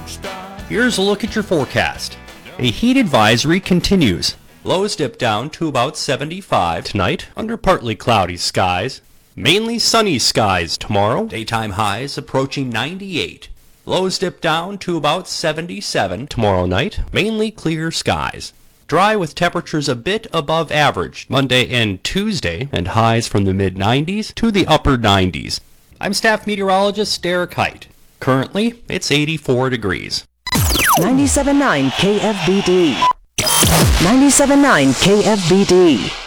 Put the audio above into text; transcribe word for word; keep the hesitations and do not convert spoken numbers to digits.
Here's a look at your forecast. A heat advisory continues. Lows dip down to about seventy-five tonight under partly cloudy skies. Mainly sunny skies tomorrow. Daytime highs approaching ninety-eight. Lows dip down to about seventy-seven tomorrow night. Mainly clear skies. Dry with temperatures a bit above average Monday and Tuesday, and highs from the mid nineties to the upper nineties. I'm staff meteorologist Derek Height. Currently, it's eighty-four degrees. ninety-seven point nine K F B D. ninety-seven point nine K F B D.